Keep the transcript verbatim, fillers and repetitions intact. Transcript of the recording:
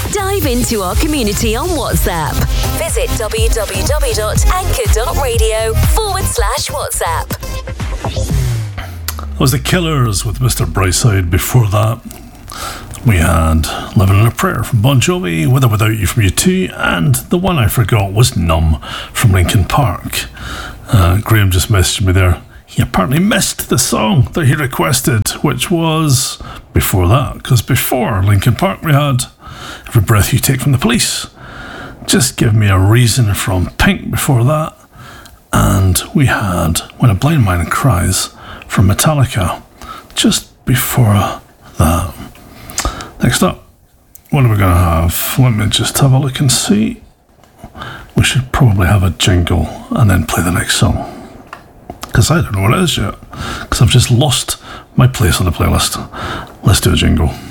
Dive into our community on WhatsApp. Visit www.anchor.radio forward slash WhatsApp. That was The Killers with Mister Brightside. Before that, we had Living in a Prayer from Bon Jovi, With or Without You from U two, and the one I forgot was Numb from Linkin Park. Uh, Graham just messaged me there. He apparently missed the song that he requested, which was before that, because before Linkin Park we had Every Breath You Take from the Police, Just Give Me a Reason from Pink before that, and we had When a Blind Man Cries from Metallica just before that. Next up, what are we going to have? Let me just have a look and see. We should probably have a jingle and then play the next song, because I don't know what it is yet, because I've just lost my place on the playlist. Let's do a jingle.